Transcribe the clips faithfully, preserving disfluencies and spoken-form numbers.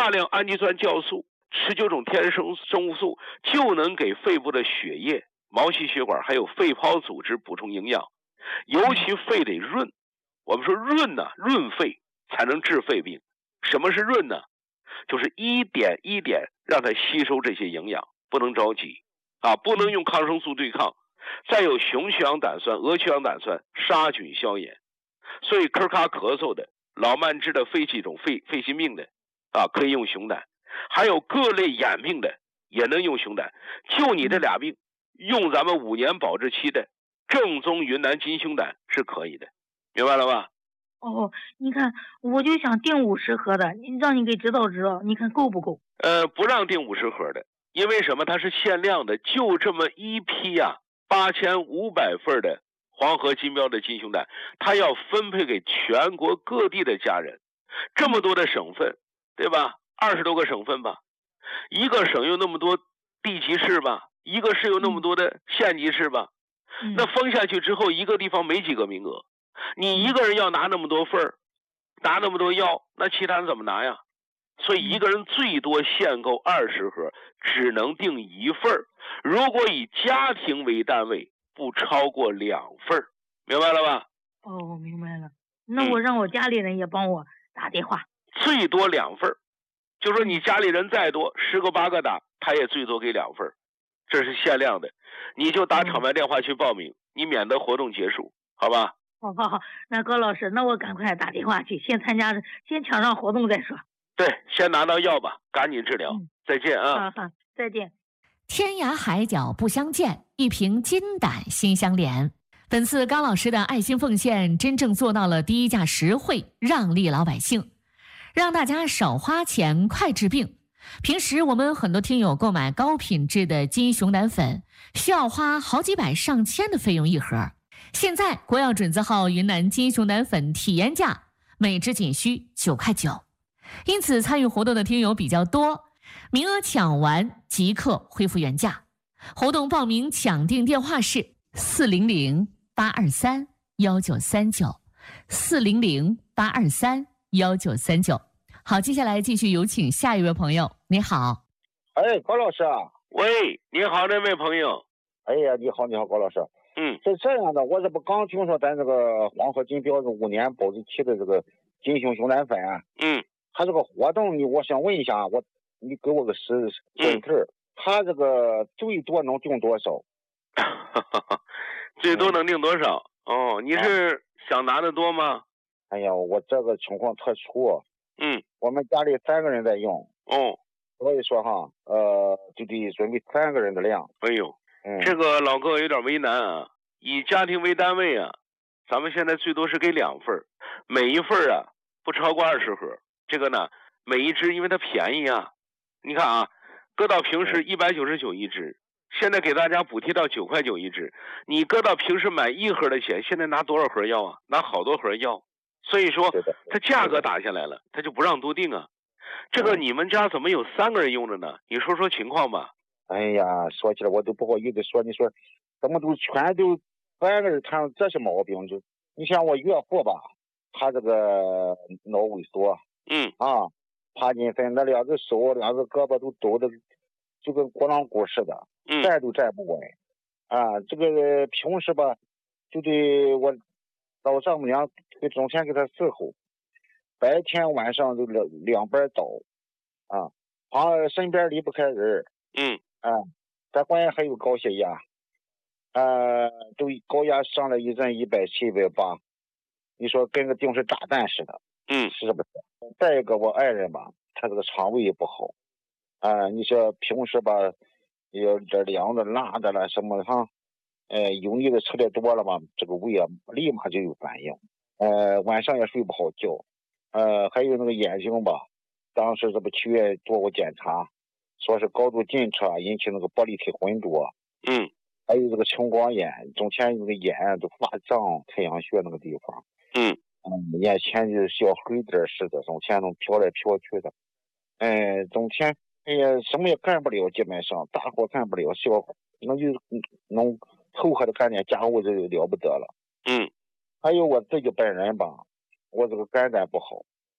大量氨基酸酵素、十九种天然生生物素，就能给肺部的血液、毛细血管还有肺泡组织补充营养。尤其肺得润，我们说润呢、啊，润肺才能治肺病。什么是润呢？就是一点一点让它吸收这些营养，不能着急啊，不能用抗生素对抗。再有雄曲氧胆酸、鹅曲氧胆酸杀菌消炎。所以咳卡咳嗽的、老慢支的、肺气肿、肺肺心病的啊，可以用熊胆。还有各类眼病的也能用熊胆。就你这俩病，用咱们五年保质期的正宗云南金熊胆是可以的，明白了吧？ 哦，你看，我就想订五十盒的，你让你给指导指导，你看够不够？ 呃，不让订五十盒的，因为什么？它是限量的，就这么一批啊，八千五百份的黄河金标的金熊胆，它要分配给全国各地的家人，这么多的省份，对吧？二十多个省份吧，一个省有那么多地级市吧，一个市有那么多的县级市吧， 嗯、 那分下去之后，一个地方没几个名额。你一个人要拿那么多份儿，拿那么多药，那其他人怎么拿呀？所以一个人最多限购二十盒，只能订一份儿。如果以家庭为单位，不超过两份儿，明白了吧？ 哦，明白了。那我让我家里人也帮我打电话。 嗯、最多两份儿，就说你家里人再多，十个八个打，他也最多给两份儿，这是限量的。你就打厂牌电话去报名，你免得活动结束，好吧？ 好好好，那高老师，那我赶快打电话去，先参加，先抢上活动再说。 对，先拿到药吧，赶紧治疗。嗯、再见啊！ 好好，再见。 天涯海角不相见，一瓶金胆心相连。本次高老师的爱心奉献，真正做到了低价实惠，让利老百姓，让大家少花钱，快治病。平时我们很多听友购买高品质的金熊胆粉，需要花好几百上千的费用一盒。现在国药准字号云南金熊胆粉体验价每支仅需九块九，因此参与活动的听友比较多，名额抢完即刻恢复原价。活动报名抢订电话是四零零八二三幺九三九，四零零八二三幺九三九。好，接下来继续有请下一位朋友。你好。 哎，高老师啊。 喂，你好，这位朋友。 哎呀，你好，你好，高老师。 嗯， 是这样的，我这不刚听说咱这个黄河金标是五年保质期的这个金熊熊胆粉啊。 嗯， 他这个活动，你我想问一下，我你给我个实准字儿，他这个最多能订多少？ 最多能订多少？嗯、哦，你是想拿的多吗？ 哎呀，我这个情况特殊。 嗯， 我们家里三个人在用。 哦， 所以说哈，呃，就得准备三个人的量。 哎呦。 嗯、 这个老哥有点为难啊，以家庭为单位啊，咱们现在最多是给两份，每一份啊不超过二十盒。这个呢，每一支因为它便宜啊，你看啊，搁到平时一百九十九一支，现在给大家补贴到九块九一支。你搁到平时买一盒的钱，现在拿多少盒药啊？拿好多盒药，所以说它价格打下来了，它就不让多订啊。这个你们家怎么有三个人用着呢？你说说情况吧。 哎呀，说起来我都不好意思说，你说怎么都全都三个人摊这是毛病？就你像我岳父吧，他这个脑萎缩， 嗯啊，帕金森，那两只手两只胳膊都抖的就跟拨浪鼓似的， 嗯， 站都站不稳啊。这个平时吧，就得我老丈母娘给中间给他伺候，白天晚上就两两边倒啊，旁身边离不开人。 嗯。 啊，咱关键还有高血压，呃，都高压上了一阵一百七、一百八，你说跟个定时炸弹似的， 嗯， 是不是？再一个，我爱人吧，他这个肠胃也不好，啊、呃，你说平时吧，有点凉的、辣的了什么哈，呃，油腻的吃的多了吧，这个胃啊立马就有反应，呃，晚上也睡不好觉，呃，还有那个眼睛吧，当时这不去院做过检查。说是高度近视啊，引起那个玻璃体混浊。 嗯， 还有这个青光眼，中间那个眼都发胀，太阳穴那个地方。 嗯嗯，眼前就是小黑点似的，中间能飘来飘去的。哎，中间哎呀，什么也干不了，基本上大活干不了，小活那就能凑合的干点家务就了不得了。 嗯， 还有我自己本人吧，我这个肝胆不好，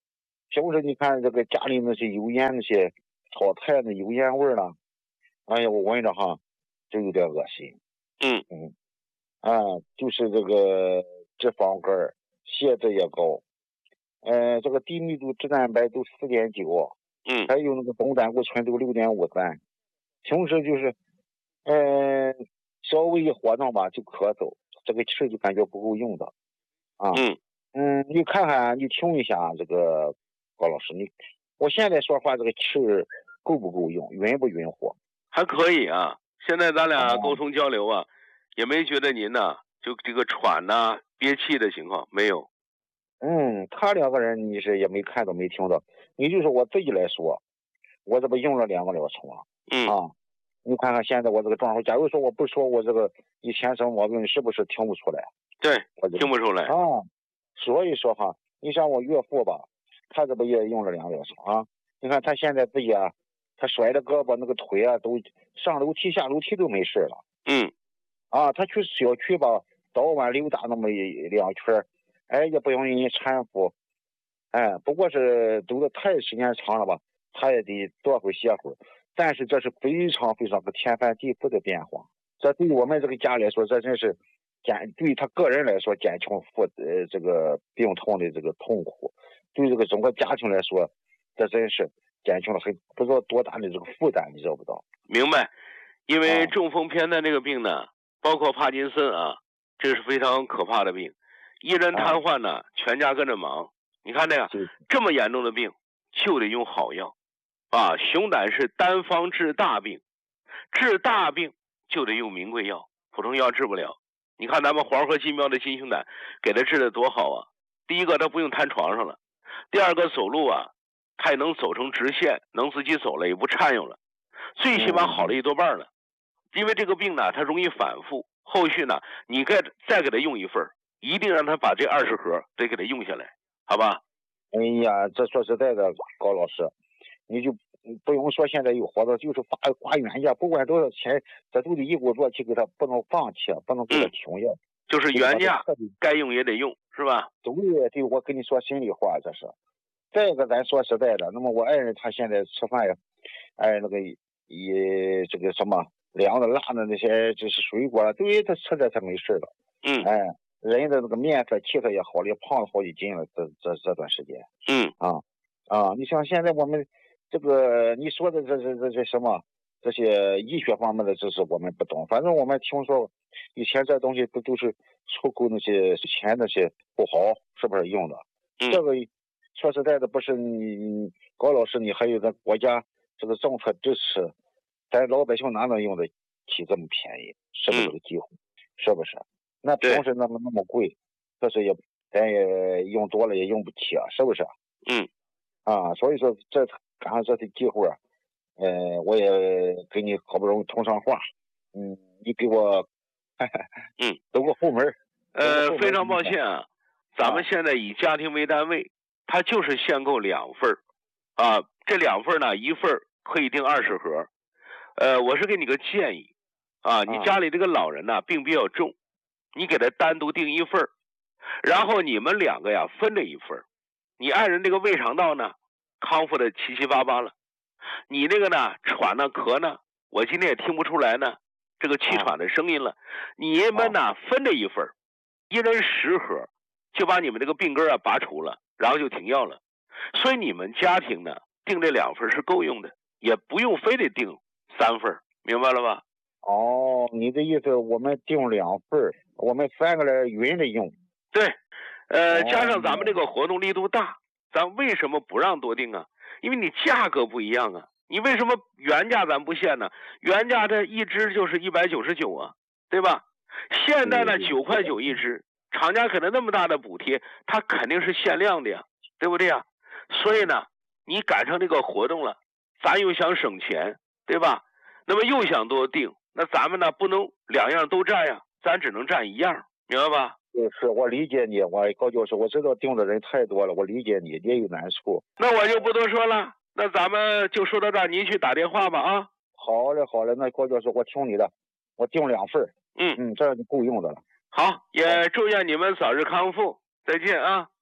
平时你看这个家里那些油烟那些炒菜的油烟味儿了，哎呀，我闻着哈就有点恶心。 嗯嗯啊，就是这个脂肪肝、血脂也高，呃，这个低密度脂蛋白都四点九， 嗯还有那个总胆固醇都六点五三。平时就是，呃，稍微一活动吧就咳嗽，这个气儿就感觉不够用的。啊， 嗯嗯，你看看，你听一下这个高老师，你我现在说话这个气儿够不够用，匀不匀火？ 还可以啊。现在咱俩哦沟通交流啊，也没觉得您呢就这个喘呐、憋气的情况没有。 嗯，他两个人你是也没看到没听到，你就说我自己来说，我这不用了两个疗程了嗯啊？你看看现在我这个状况，假如说我不说我这个以前什么毛病，是不是听不出来？ 对， 我就听不出来。 啊，所以说哈，你像我岳父吧，他这不也用了两个疗程啊？你看他现在自己啊，他甩着胳膊那个腿啊，都上楼梯下楼梯都没事了。 嗯啊，他去小区吧，早晚溜达那么一两圈，哎，也不容易搀扶，哎，不过是走的太时间长了吧，他也得多会歇会儿。但是这是非常非常个天翻地覆的变化，这对于我们这个家来说，这真是减对他个人来说减轻负呃这个病痛的这个痛苦，对这个整个家庭来说，这真是减轻了很不知道多大的这个负担，你知道不知道？ 明白。因为啊中风偏瘫这个病呢，包括帕金森啊，这是非常可怕的病。一人瘫痪呢，全家跟着忙。你看这个是这么严重的病，就得用好药啊。熊胆是单方治大病，治大病就得用名贵药，普通药治不了。你看咱们黄河金标的金熊胆，给他治的多好啊！第一个，他不用瘫床上了；第二个，走路啊，他也能走成直线，能自己走了，也不颤悠了，最起码好了一多半了。因为这个病呢，它容易反复，后续呢，你该再给他用一份，一定让他把这二十盒得给他用下来，好吧？ 哎呀，这说实在的，高老师，你就不用说现在有活动，就是发挂原价，不管多少钱，这都得一鼓作气给他，不能放弃，不能给他停药。 就是原价该用也得用，是吧？ 对对，我跟你说心里话，这是。再一个，咱说实在的，那么我爱人他现在吃饭呀，哎，那个也这个什么凉的、辣的那些，就是水果了，对他吃着他没事了。 嗯， 哎，人的那个面色、气色也好了，也胖了好几斤了。这这这段时间， 嗯啊啊，你像现在我们这个你说的这这这这什么这些医学方面的知识我们不懂，反正我们听说以前这东西不都是出口那些钱那些不好，是不是用的？ 嗯， 这个说实在的，不是你高老师，你还有咱国家这个政策支持，咱老百姓哪能用得起这么便宜？是不是这个机会？是不是？那平时那么那么贵，这是也咱也用多了也用不起啊，是不是？ 嗯， 啊，所以说这赶上这次机会啊，呃，我也给你好不容易通上话，嗯，你给我， 嗯， 走个后门。 呃，非常抱歉啊，咱们现在以家庭为单位，它就是限购两份啊，这两份呢，一份可以订二十盒，呃，我是给你个建议啊，你家里这个老人呢病比较重，你给他单独订一份，然后你们两个呀分着一份，你爱人这个胃肠道呢康复的七七八八了，你这个呢喘呢咳呢，我今天也听不出来呢这个气喘的声音了，你们呢分着一份，一人十盒，就把你们这个病根啊拔除了，然后就停药了。所以你们家庭呢订这两份是够用的，也不用非得订三份，明白了吧？ 哦，你的意思我们订两份，我们三个人匀着用。 对，呃，加上咱们这个活动力度大，咱为什么不让多订啊？因为你价格不一样啊。你为什么原价咱不限呢？原价这一支就是一百九十九啊，对吧？现在呢九块九一支，厂家给了那么大的补贴，它肯定是限量的呀，对不对呀？所以呢，你赶上这个活动了，咱又想省钱，对吧？那么又想多订，那咱们呢不能两样都占呀，咱只能占一样，明白吧？ 是，我理解你，我高教授，我知道订的人太多了，我理解你，也有难处。 那我就不多说了，那咱们就说到这儿，您去打电话吧啊。 好嘞，好嘞，那高教授，我听你的，我订两份。 嗯嗯，这样就够用的了。 好，也祝愿你们早日康复，再见啊。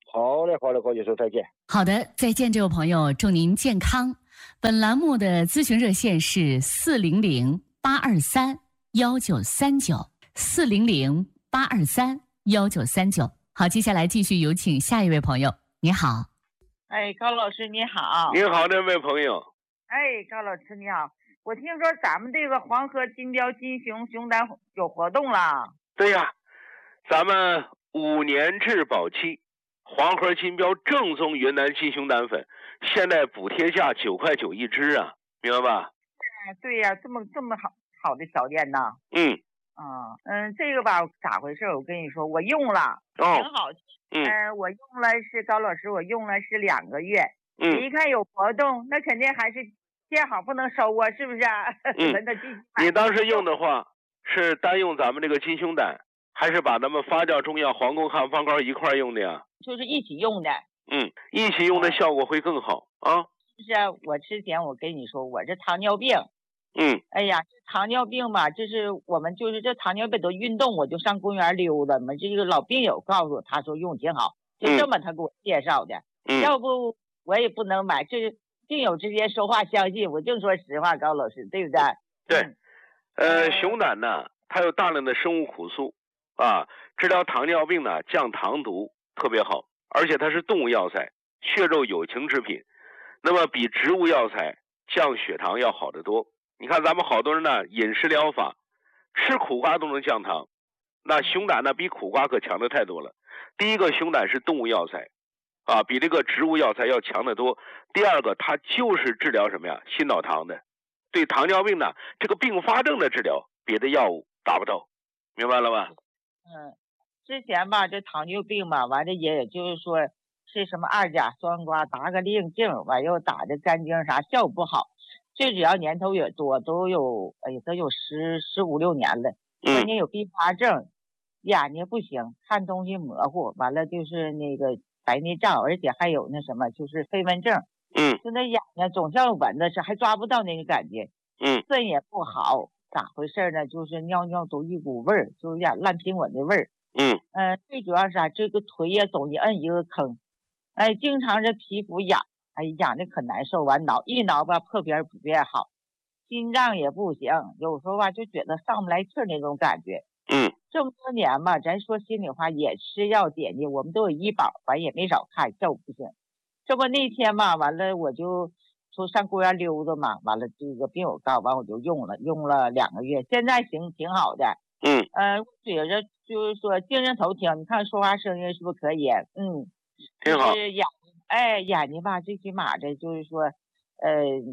好嘞，好嘞，高教授，再见。 好的，再见，这位朋友，祝您健康。本栏目的咨询热线是四零零八二三幺九三九，四零零八二三幺九三九。好，接下来继续有请下一位朋友。你好。 哎，高老师你好。 你好，这位朋友。 哎，高老师你好，我听说咱们这个黄河金标金熊熊胆有活动了。 对呀，咱们五年质保期，黄河金标正宗云南金熊胆粉，现在补贴价九块九一支啊，明白吧？ 对呀、啊，这么这么好好的条件呢。 嗯。 啊，嗯，这个吧，咋回事？我跟你说，我用了， 哦、 挺好。 嗯、 呃，我用了是高老师，我用了是两个月。 嗯。 一看有活动，那肯定还是见好不能收啊，是不是啊？ 嗯。你当时用的话，是单用咱们这个金熊胆，还是把咱们发酵中药黄宫汉方膏一块用的呀？ 就是一起用的。 嗯，一起用的效果会更好啊。 是啊，我之前我跟你说，我这糖尿病。 嗯。 哎呀，这糖尿病吧，这是我们就是这糖尿病都运动，我就上公园溜达嘛。这个老病友告诉我，他说用挺好，就这么他给我介绍的。 嗯。 要不我也不能买，这病友之间说话相信，我净说实话，高老师，对不对？ 对。嗯、呃，熊胆呢，它有大量的生物苦素啊，治疗糖尿病呢，降糖毒特别好，而且它是动物药材，血肉有情之品，那么比植物药材降血糖要好得多。你看咱们好多人呢，饮食疗法吃苦瓜都能降糖，那熊胆呢比苦瓜可强的太多了。第一个，熊胆是动物药材啊，比这个植物药材要强得多。第二个，它就是治疗什么呀？心脑糖的，对糖尿病呢这个并发症的治疗，别的药物达不到，明白了吧？ 嗯，之前吧这糖尿病嘛，完了也就是说是什么二甲双胍、达个令镜，完又打的肝经啥，效果不好。最主要年头也多，都有哎呀，都有十十五六年了。关键有并发症，眼睛不行，看东西模糊，完了就是那个白内障，而且还有那什么，就是飞蚊症。 嗯。 就那眼睛总像蚊子似，还抓不到那个感觉。 嗯。 肾也不好，咋回事呢？就是尿尿都一股味儿，就有点烂苹果的味儿。 嗯。 嗯、呃，最主要是啥、啊？这个腿也总一摁一个坑，哎，经常这皮肤痒。哎，痒的可难受，完挠一挠吧，破皮儿不变好，心脏也不行，有时候吧就觉得上不来气儿那种感觉。 嗯， 这么多年吧，咱说心里话，也吃药点滴，我们都有医保，完也没少看，效果不行。这不那天嘛，完了我就说上公园溜达嘛，完了这个病友告，完我就用了，用了两个月，现在行挺好的。 嗯， 呃，觉着就是说精神头挺，你看说话声音是不是可以？嗯， 挺好。 就是眼哎，眼睛吧，最起码的就是说，呃。